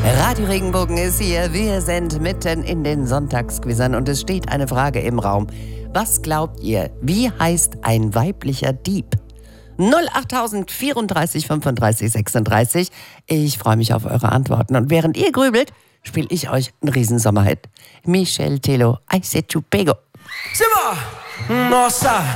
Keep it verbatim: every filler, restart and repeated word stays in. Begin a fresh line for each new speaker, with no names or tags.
Radio Regenbogen ist hier. Wir sind mitten in den Sonntagsquizern und es steht eine Frage im Raum. Was glaubt ihr, wie heißt ein weiblicher Dieb? null acht vierunddreißig fünfunddreißig sechsunddreißig. Ich freue mich auf eure Antworten. Und während ihr grübelt, spiele ich euch einen Riesensommerhit. Michel Tello, I said to Pego.
Simmer! Nossa!